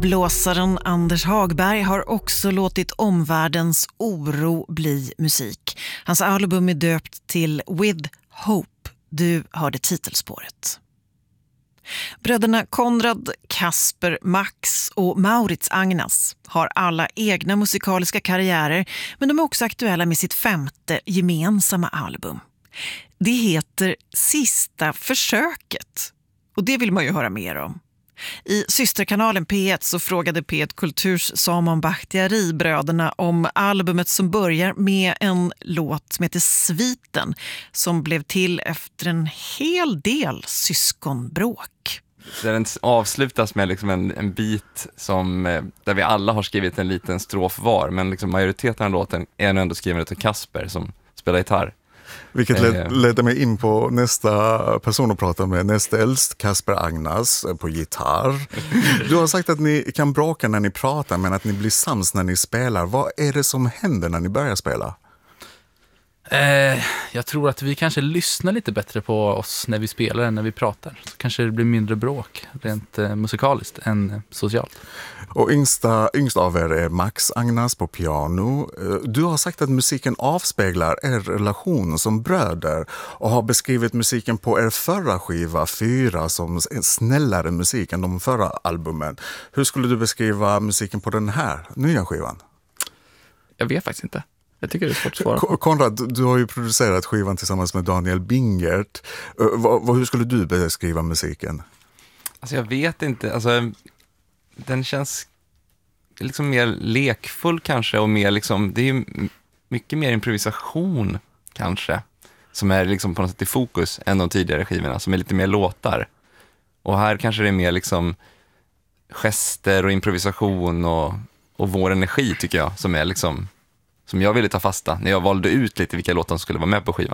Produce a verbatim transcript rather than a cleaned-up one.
Blåsaren Anders Hagberg har också låtit omvärldens oro bli musik. Hans album är döpt till With Hope. Du hörde titelspåret. Bröderna Konrad, Kasper, Max och Maurits Agnas har alla egna musikaliska karriärer, men de är också aktuella med sitt femte gemensamma album. Det heter Sista försöket, och det vill man ju höra mer om. I systerkanalen P ett så frågade P ett Kulturs Saman Bakhtiari bröderna om albumet som börjar med en låt som heter Sviten, som blev till efter en hel del syskonbråk. Den avslutas med liksom en, en bit som, där vi alla har skrivit en liten strof var, men liksom majoriteten av låten är ändå skriven av Kasper som spelar gitarr. Vilket led, ledde mig in på nästa person att prata med, näst äldst, Kasper Agnas på gitarr. Du har sagt att ni kan bråka när ni pratar, men att ni blir sams när ni spelar. Vad är det som händer när ni börjar spela? Eh, jag tror att vi kanske lyssnar lite bättre på oss när vi spelar än när vi pratar. Så kanske det blir mindre bråk rent eh, musikaliskt än socialt. Och yngsta, yngst av er är Max Agnas på piano. Du har sagt att musiken avspeglar er relation som bröder och har beskrivit musiken på er förra skiva, Fyra, som en snällare musik än de förra albumen. Hur skulle du beskriva musiken på den här nya skivan? Jag vet faktiskt inte. Jag tycker det är svårt att svara. Konrad, du har ju producerat skivan tillsammans med Daniel Bingert. Hur skulle du beskriva musiken? Alltså jag vet inte. Alltså, den känns liksom mer lekfull kanske, och mer liksom, det är ju mycket mer improvisation kanske, som är liksom på något sätt i fokus än de tidigare skivorna, som är lite mer låtar. Och här kanske det är mer liksom gester och improvisation och, och vår energi, tycker jag, som är liksom, som jag ville ta fasta när jag valde ut lite vilka låtar som skulle vara med på skivan.